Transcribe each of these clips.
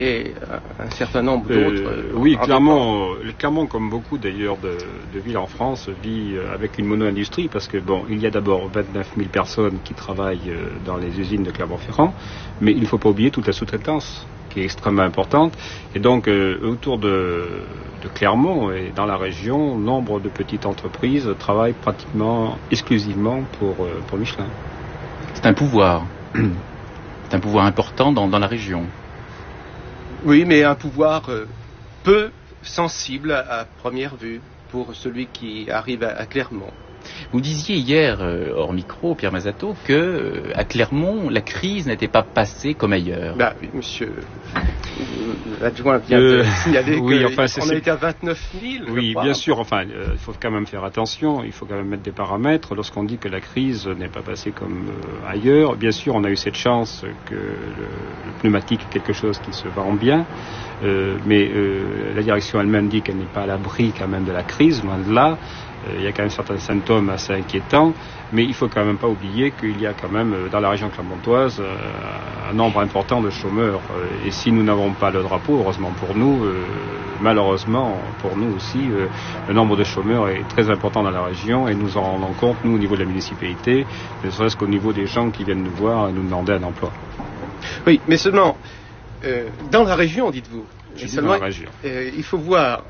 et un certain nombre d'autres. Oui, Clermont, comme beaucoup d'ailleurs de villes en France, vit avec une mono-industrie parce que il y a d'abord 29 000 personnes qui travaillent dans les usines de Clermont-Ferrand, mais il ne faut pas oublier toute la sous-traitance qui est extrêmement importante. Et donc, autour de Clermont et dans la région, nombre de petites entreprises travaillent pratiquement exclusivement pour Michelin. C'est un pouvoir. C'est un pouvoir important dans la région. Oui, mais un pouvoir peu sensible à première vue pour celui qui arrive à Clermont. Vous disiez hier, hors micro, Pierre Mazato, que à Clermont, la crise n'était pas passée comme ailleurs. Oui, monsieur l'adjoint vient de signaler qu'on a été à 29 000. Oui, bien sûr. Il faut quand même faire attention. Il faut quand même mettre des paramètres. Lorsqu'on dit que la crise n'est pas passée comme ailleurs, bien sûr, on a eu cette chance que le pneumatique est quelque chose qui se vend bien. Mais la direction elle-même dit qu'elle n'est pas à l'abri quand même de la crise, loin de là. Il y a quand même certains symptômes assez inquiétants, mais il ne faut quand même pas oublier qu'il y a quand même dans la région clermontoise un nombre important de chômeurs. Et si nous n'avons pas le drapeau, heureusement pour nous, malheureusement pour nous aussi, le nombre de chômeurs est très important dans la région et nous en rendons compte, nous, au niveau de la municipalité, ne serait-ce qu'au niveau des gens qui viennent nous voir et nous demander un emploi. Oui, mais seulement, dans la région, dites-vous. Dans la région. Il faut voir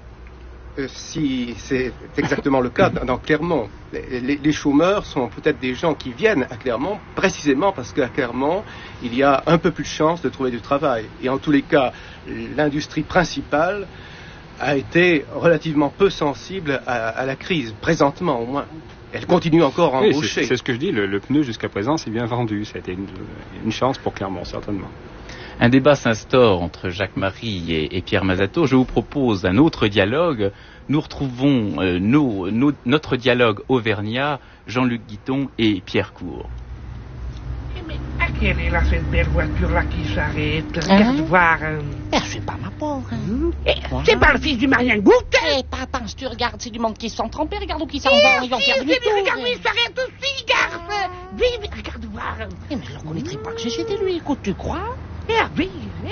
si c'est exactement le cas dans Clermont. Les chômeurs sont peut-être des gens qui viennent à Clermont précisément parce qu'à Clermont, il y a un peu plus de chances de trouver du travail. Et en tous les cas, l'industrie principale a été relativement peu sensible à la crise, présentement au moins. Elle continue encore à embaucher. C'est ce que je dis, le pneu jusqu'à présent s'est bien vendu. Ça a été une chance pour Clermont, certainement. Un débat s'instaure entre Jacques Marie et Pierre Mazato. Je vous propose un autre dialogue. Nous retrouvons notre dialogue auvergnat, Jean-Luc Guiton et Pierre Court. Mais à quelle est là cette belle voiture là qui s'arrête? Regarde voir. C'est pas ma pauvre. C'est pas le fils du Mariengoutte? Pas si tu regardes, c'est du monde qui se sont trompés. Regarde où ils s'en vont, ils vont faire demi-tour. Regarde, il s'arrête aussi, garde. Vive, regarde voir. Mais je ne reconnaîtrais pas que c'était lui, écoute, tu crois? Vive.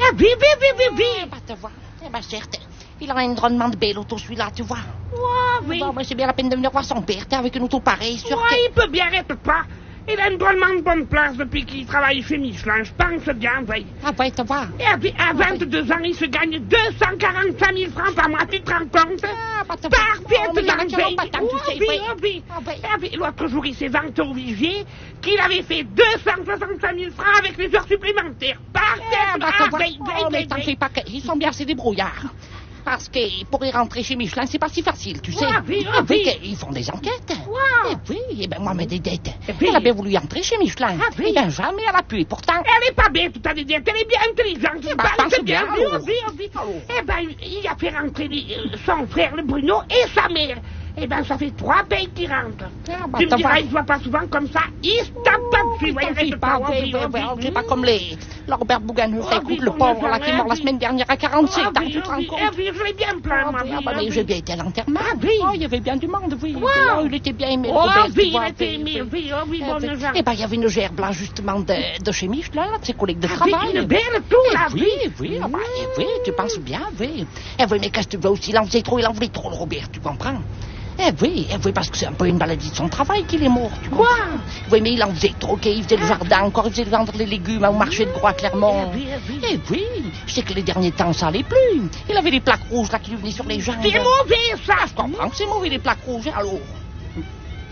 Te voir. Certes. Il a une drôlement de belle auto, celui-là, tu vois. Oui. C'est bien la peine de venir voir son père. T'es avec une auto pareille, sûr. Il peut bien être pas. Il a une drôlement de bonne place depuis qu'il travaille chez Michelin. Je pense bien, oui. Te voir. Et à 22 ans, il se gagne 245 000 francs par mois. Tu te rends compte? Parfait, oui. L'autre jour, il s'est vanté au vivier qu'il avait fait 265 000 francs avec les heures supplémentaires. Parfait. Mais t'en fais pas, ils sont bien, c'est des brouillards. Parce que pour y rentrer chez Michelin, c'est pas si facile, tu sais. Ils font des enquêtes. Moi, mais des dettes. Elle a bien voulu entrer chez Michelin. Jamais elle a pu. Pourtant... Elle est pas bête, t'as des dettes. Elle est bien intelligente. Pense bien. Il a fait rentrer son frère, le Bruno, et sa mère. Ça fait 3 payes qui rentrent. Tu me diras, il ne voit pas souvent comme ça. Il se tape pas dessus. C'est pas comme les... Robert Bouganeuf, écoute, le pauvre là qui est mort la semaine dernière à 47 ans, tu te rends compte? Je l'ai bien plein, moi. Mais j'ai bien été à l'enterrement. Il y avait bien du monde, oui. Il était bien aimé, Robert. Il était aimé, bon genre. Il y avait une gerbe là, justement, de chez Michelin, là, de ses collègues de travail. Une belle tout, là, oui, tu penses bien, oui. Mais qu'est-ce que tu veux aussi, il en voulait trop, le Robert, tu comprends? Oui, parce que c'est un peu une maladie de son travail qu'il est mort, tu comprends? Oui, mais il en faisait trop, il faisait le jardin, encore il faisait vendre les légumes au marché de Gros à Clermont. Je sais que les derniers temps, ça allait plus. Il avait les plaques rouges là qui lui venaient sur les jambes. C'est mauvais, ça! Je comprends que c'est mauvais, les plaques rouges, alors...